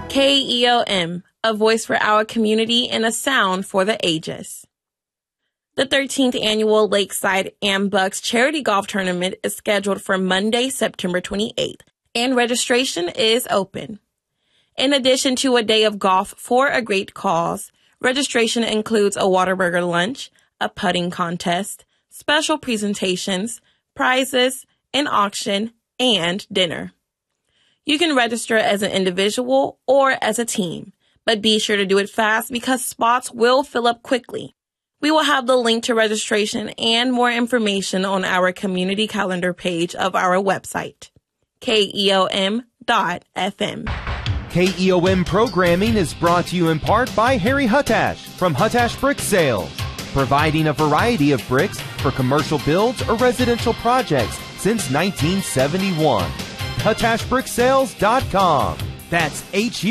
KEOM, a voice for our community and a sound for the ages. The 13th annual Lakeside AmBucks Charity Golf Tournament is scheduled for Monday, September 28th, and registration is open. In addition to a day of golf for a great cause, registration includes a Whataburger lunch, a putting contest, special presentations, prizes, an auction, and dinner. You can register as an individual or as a team, but be sure to do it fast because spots will fill up quickly. We will have the link to registration and more information on our community calendar page of our website, keom.fm. KEOM programming is brought to you in part by Harry Huttash from Huttash Brick Sales, providing a variety of bricks for commercial builds or residential projects since 1971. HuttashBrickSales.com. That's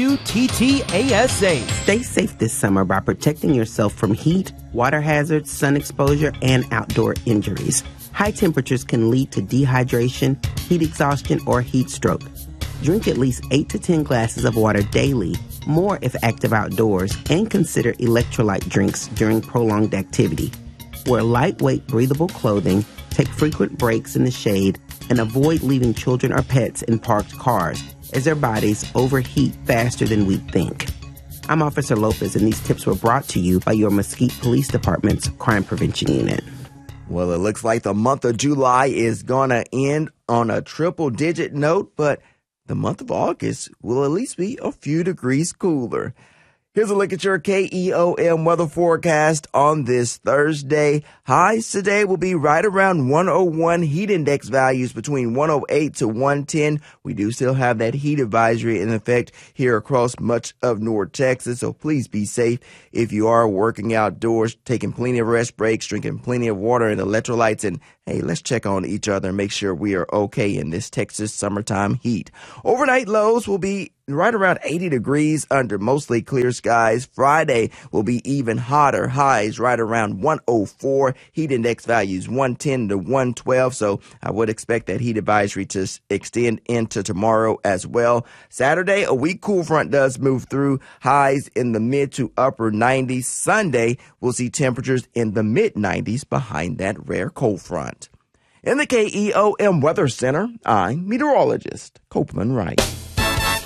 HUTTASH. Stay safe this summer by protecting yourself from heat, water hazards, sun exposure, and outdoor injuries. High temperatures can lead to dehydration, heat exhaustion, or heat stroke. Drink at least 8 to 10 glasses of water daily, more if active outdoors, and consider electrolyte drinks during prolonged activity. Wear lightweight, breathable clothing, take frequent breaks in the shade, and avoid leaving children or pets in parked cars, as their bodies overheat faster than we think. I'm Officer Lopez, and these tips were brought to you by your Mesquite Police Department's Crime Prevention Unit. Well, it looks like the month of July is going to end on a triple-digit note, but the month of August will at least be a few degrees cooler. Here's a look at your KEOM weather forecast on this Thursday. Highs today will be right around 101, heat index values between 108 to 110. We do still have that heat advisory in effect here across much of North Texas, so please be safe if you are working outdoors, taking plenty of rest breaks, drinking plenty of water and electrolytes, and hey, let's check on each other and make sure we are okay in this Texas summertime heat. Overnight lows will be right around 80 degrees under mostly clear skies. Friday will be even hotter. Highs right around 104. Heat index values 110 to 112. So I would expect that heat advisory to extend into tomorrow as well. Saturday, a weak cool front does move through. Highs in the mid to upper 90s. Sunday, we'll see temperatures in the mid 90s behind that rare cold front. In the KEOM Weather Center, I'm meteorologist Copeland Wright.